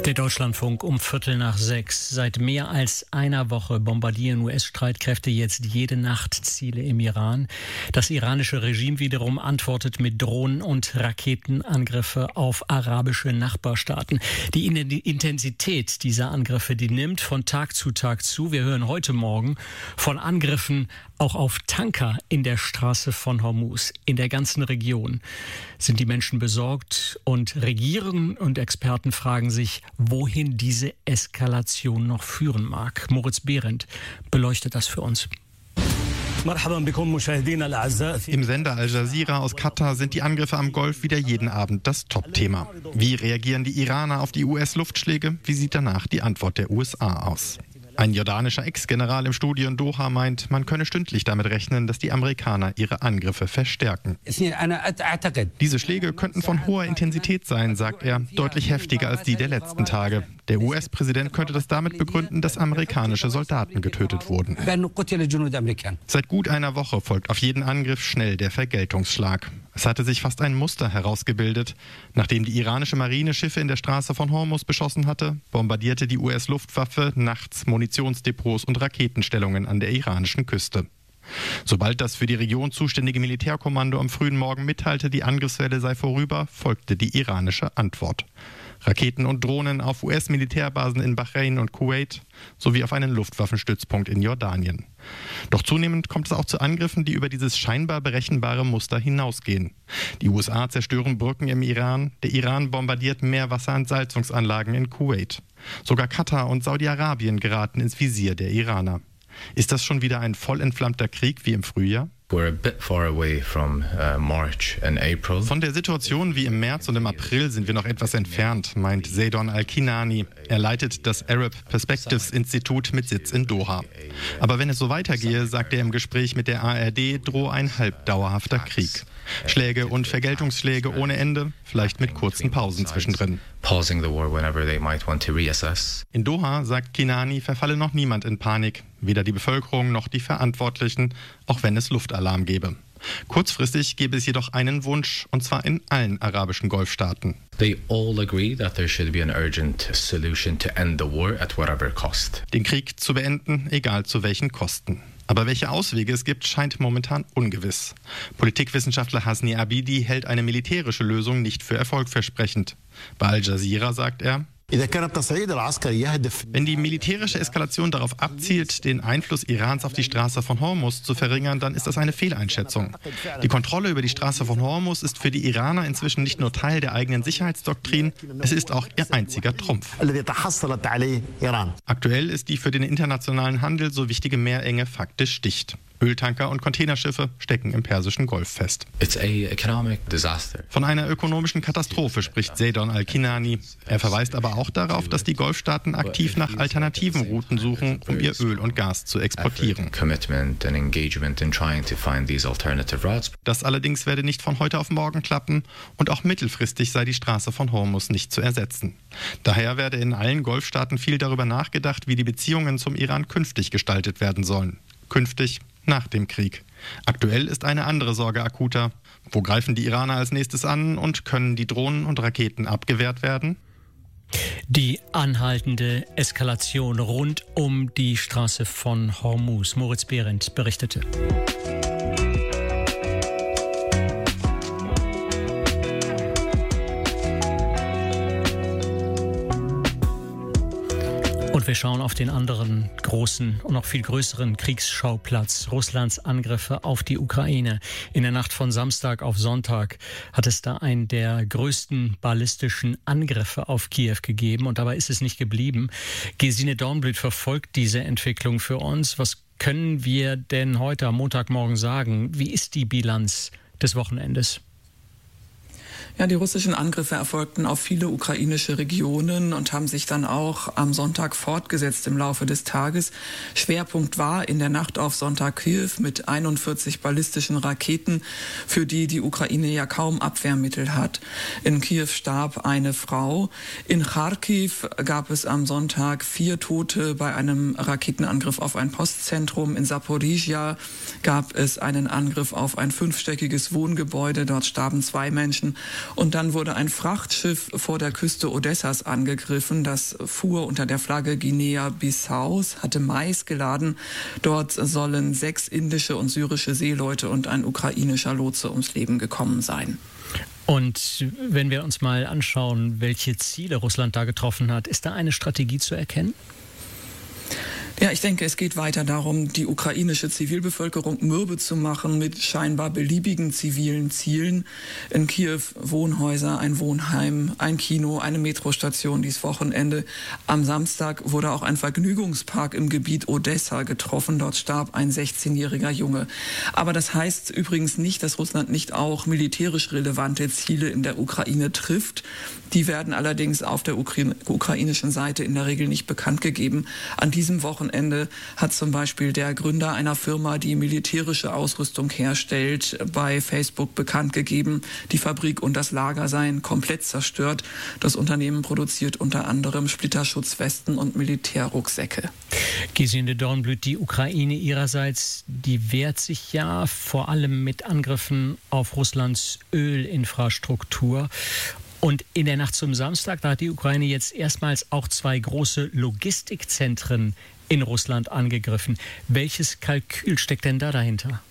Der Deutschlandfunk um 5:45. Seit mehr als einer Woche bombardieren US-Streitkräfte jetzt jede Nacht Ziele im Iran. Das iranische Regime wiederum antwortet mit Drohnen- und Raketenangriffe auf arabische Nachbarstaaten. Die Intensität dieser Angriffe, die nimmt von Tag zu Tag zu. Wir hören heute Morgen von Angriffen auch auf Tanker in der Straße von Hormuz. In der ganzen Region sind die Menschen besorgt und Regierungen und Experten fragen sich, wohin diese Eskalation noch führen mag. Moritz Behrendt beleuchtet das für uns. Im Sender Al Jazeera aus Katar sind die Angriffe am Golf wieder jeden Abend das Top-Thema. Wie reagieren die Iraner auf die US-Luftschläge? Wie sieht danach die Antwort der USA aus? Ein jordanischer Ex-General im Studio in Doha meint, man könne stündlich damit rechnen, dass die Amerikaner ihre Angriffe verstärken. Diese Schläge könnten von hoher Intensität sein, sagt er, deutlich heftiger als die der letzten Tage. Der US-Präsident könnte das damit begründen, dass amerikanische Soldaten getötet wurden. Seit gut einer Woche folgt auf jeden Angriff schnell der Vergeltungsschlag. Es hatte sich fast ein Muster herausgebildet. Nachdem die iranische Marine Schiffe in der Straße von Hormuz beschossen hatte, bombardierte die US-Luftwaffe nachts Munitionsdepots und Raketenstellungen an der iranischen Küste. Sobald das für die Region zuständige Militärkommando am frühen Morgen mitteilte, die Angriffswelle sei vorüber, folgte die iranische Antwort. Raketen und Drohnen auf US-Militärbasen in Bahrain und Kuwait sowie auf einen Luftwaffenstützpunkt in Jordanien. Doch zunehmend kommt es auch zu Angriffen, die über dieses scheinbar berechenbare Muster hinausgehen. Die USA zerstören Brücken im Iran, der Iran bombardiert Meerwasserentsalzungsanlagen in Kuwait. Sogar Katar und Saudi-Arabien geraten ins Visier der Iraner. Ist das schon wieder ein voll entflammter Krieg wie im Frühjahr? Von der Situation wie im März und im April sind wir noch etwas entfernt, meint Zeidon Al-Kinani. Er leitet das Arab Perspectives Institut mit Sitz in Doha. Aber wenn es so weitergehe, sagt er im Gespräch mit der ARD, drohe ein halbdauerhafter Krieg. Schläge und Vergeltungsschläge ohne Ende, vielleicht mit kurzen Pausen zwischendrin. In Doha, sagt Kinani, verfalle noch niemand in Panik, weder die Bevölkerung noch die Verantwortlichen, auch wenn es Luftalarm gäbe. Kurzfristig gäbe es jedoch einen Wunsch, und zwar in allen arabischen Golfstaaten. They all agree that there should be an urgent solution to end the war at whatever cost. Den Krieg zu beenden, egal zu welchen Kosten. Aber welche Auswege es gibt, scheint momentan ungewiss. Politikwissenschaftler Hasni Abidi hält eine militärische Lösung nicht für erfolgversprechend. Bei Al Jazeera sagt er, wenn die militärische Eskalation darauf abzielt, den Einfluss Irans auf die Straße von Hormuz zu verringern, dann ist das eine Fehleinschätzung. Die Kontrolle über die Straße von Hormuz ist für die Iraner inzwischen nicht nur Teil der eigenen Sicherheitsdoktrin, es ist auch ihr einziger Trumpf. Aktuell ist die für den internationalen Handel so wichtige Meerenge faktisch dicht. Öltanker und Containerschiffe stecken im Persischen Golf fest. It's a economic disaster. Von einer ökonomischen Katastrophe spricht Zeidon Al-Kinani. Er verweist aber auch darauf, dass die Golfstaaten aktiv nach alternativen Routen suchen, um ihr Öl und Gas zu exportieren. Das allerdings werde nicht von heute auf morgen klappen und auch mittelfristig sei die Straße von Hormuz nicht zu ersetzen. Daher werde in allen Golfstaaten viel darüber nachgedacht, wie die Beziehungen zum Iran künftig gestaltet werden sollen. Künftig nach dem Krieg. Aktuell ist eine andere Sorge akuter. Wo greifen die Iraner als nächstes an und können die Drohnen und Raketen abgewehrt werden? Die anhaltende Eskalation rund um die Straße von Hormuz. Moritz Behrendt berichtete. Und wir schauen auf den anderen großen und noch viel größeren Kriegsschauplatz, Russlands Angriffe auf die Ukraine. In der Nacht von Samstag auf Sonntag hat es da einen der größten ballistischen Angriffe auf Kiew gegeben und dabei ist es nicht geblieben. Gesine Dornblüt verfolgt diese Entwicklung für uns. Was können wir denn heute am Montagmorgen sagen? Wie ist die Bilanz des Wochenendes? Ja, die russischen Angriffe erfolgten auf viele ukrainische Regionen und haben sich dann auch am Sonntag fortgesetzt im Laufe des Tages. Schwerpunkt war in der Nacht auf Sonntag Kiew mit 41 ballistischen Raketen, für die die Ukraine ja kaum Abwehrmittel hat. In Kiew starb eine Frau. In Kharkiv gab es am Sonntag 4 Tote bei einem Raketenangriff auf ein Postzentrum. In Saporizhia gab es einen Angriff auf ein 5-stöckiges Wohngebäude. Dort starben 2 Menschen. Und dann wurde ein Frachtschiff vor der Küste Odessas angegriffen. Das fuhr unter der Flagge Guinea-Bissaus, hatte Mais geladen. Dort sollen 6 indische und syrische Seeleute und ein ukrainischer Lotse ums Leben gekommen sein. Und wenn wir uns mal anschauen, welche Ziele Russland da getroffen hat, ist da eine Strategie zu erkennen? Ja, ich denke, es geht weiter darum, die ukrainische Zivilbevölkerung mürbe zu machen mit scheinbar beliebigen zivilen Zielen. In Kiew Wohnhäuser, ein Wohnheim, ein Kino, eine Metrostation dieses Wochenende. Am Samstag wurde auch ein Vergnügungspark im Gebiet Odessa getroffen. Dort starb ein 16-jähriger Junge. Aber das heißt übrigens nicht, dass Russland nicht auch militärisch relevante Ziele in der Ukraine trifft. Die werden allerdings auf der ukrainischen Seite in der Regel nicht bekannt gegeben. An diesem Wochenende hat zum Beispiel der Gründer einer Firma, die militärische Ausrüstung herstellt, bei Facebook bekannt gegeben, die Fabrik und das Lager seien komplett zerstört. Das Unternehmen produziert unter anderem Splitterschutzwesten und Militärrucksäcke. Gesine Dornblüt, die Ukraine ihrerseits, die wehrt sich ja vor allem mit Angriffen auf Russlands Ölinfrastruktur. Und in der Nacht zum Samstag, da hat die Ukraine jetzt erstmals auch 2 große Logistikzentren in Russland angegriffen. Welches Kalkül steckt denn da dahinter?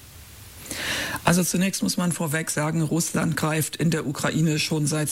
Also zunächst muss man vorweg sagen, Russland greift in der Ukraine schon seit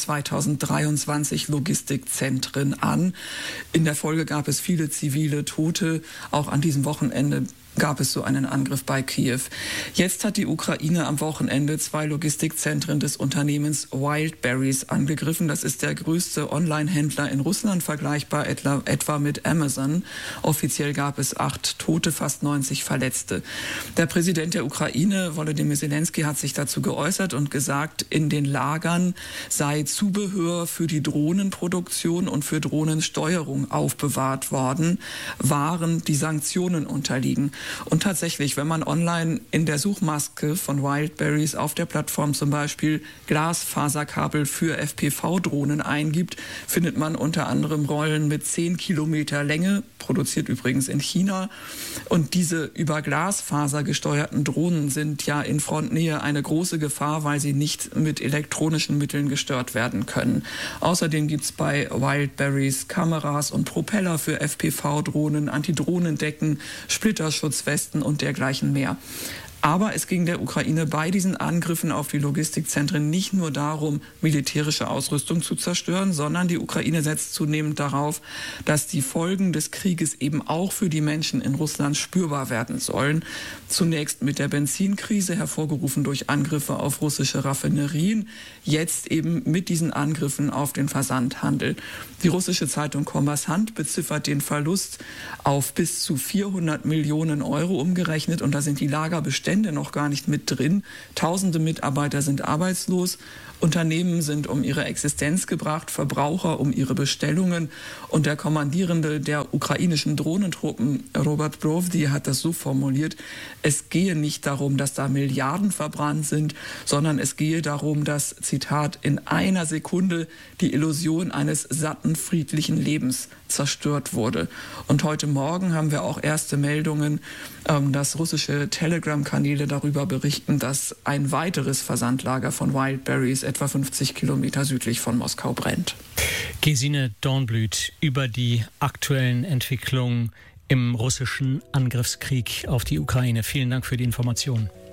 2023 Logistikzentren an. In der Folge gab es viele zivile Tote, auch an diesem Wochenende gab es so einen Angriff bei Kiew. Jetzt hat die Ukraine am Wochenende 2 Logistikzentren des Unternehmens Wildberries angegriffen. Das ist der größte Online-Händler in Russland, vergleichbar etwa mit Amazon. Offiziell gab es 8 Tote, fast 90 Verletzte. Der Präsident der Ukraine, Volodymyr Zelensky, hat sich dazu geäußert und gesagt, in den Lagern sei Zubehör für die Drohnenproduktion und für Drohnensteuerung aufbewahrt worden, Waren, die Sanktionen unterliegen. Und tatsächlich, wenn man online in der Suchmaske von Wildberries auf der Plattform zum Beispiel Glasfaserkabel für FPV-Drohnen eingibt, findet man unter anderem Rollen mit 10 Kilometer Länge, produziert übrigens in China. Und diese über Glasfaser gesteuerten Drohnen sind ja in Frontnähe eine große Gefahr, weil sie nicht mit elektronischen Mitteln gestört werden können. Außerdem gibt es bei Wildberries Kameras und Propeller für FPV-Drohnen, Antidrohnendecken, Splitterschutzwesten und dergleichen mehr. Aber es ging der Ukraine bei diesen Angriffen auf die Logistikzentren nicht nur darum, militärische Ausrüstung zu zerstören, sondern die Ukraine setzt zunehmend darauf, dass die Folgen des Krieges eben auch für die Menschen in Russland spürbar werden sollen. Zunächst mit der Benzinkrise, hervorgerufen durch Angriffe auf russische Raffinerien, jetzt eben mit diesen Angriffen auf den Versandhandel. Die russische Zeitung Kommersant beziffert den Verlust auf bis zu 400 Millionen Euro umgerechnet und da sind die Lagerbestände noch gar nicht mit drin. Tausende Mitarbeiter sind arbeitslos. Unternehmen sind um ihre Existenz gebracht, Verbraucher um ihre Bestellungen. Und der Kommandierende der ukrainischen Drohnentruppen, Robert Brovdi, hat das so formuliert: Es gehe nicht darum, dass da Milliarden verbrannt sind, sondern es gehe darum, dass, Zitat, in einer Sekunde die Illusion eines satten, friedlichen Lebens zerstört wurde. Und heute Morgen haben wir auch erste Meldungen, dass russische Telegram-Kanäle darüber berichten, dass ein weiteres Versandlager von Wildberries etwa 50 Kilometer südlich von Moskau brennt. Gesine Dornblüt über die aktuellen Entwicklungen im russischen Angriffskrieg auf die Ukraine. Vielen Dank für die Informationen.